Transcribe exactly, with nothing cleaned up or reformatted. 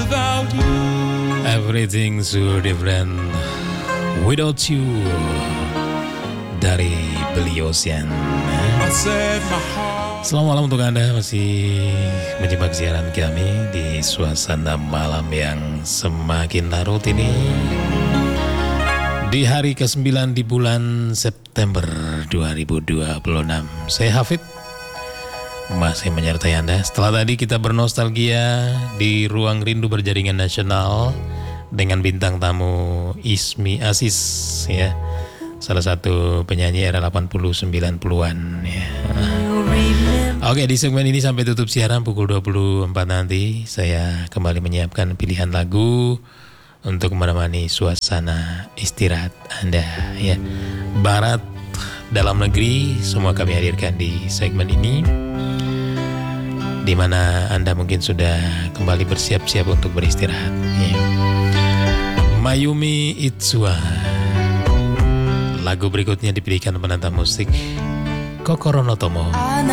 without you. Everything so different without you dari Billy Ocean. I said my heart. Selamat malam untuk Anda masih menyimak siaran kami di suasana malam yang semakin larut ini. Di hari kesembilan di bulan September dua ribu dua puluh enam. Saya Hafid masih menyertai Anda. Setelah tadi kita bernostalgia di Ruang Rindu Berjaringan Nasional dengan bintang tamu Ismi Aziz ya. Salah satu penyanyi era delapan puluh sembilan puluhan ya. Oke, di segmen ini sampai tutup siaran pukul dua puluh empat nanti saya kembali menyiapkan pilihan lagu untuk menemani suasana istirahat Anda ya. Barat, dalam negeri, semua kami hadirkan di segmen ini, di mana Anda mungkin sudah kembali bersiap-siap untuk beristirahat ya. Mayumi Itsuwa. Lagu berikutnya dipilihkan penata musik Kokoro no Tomo.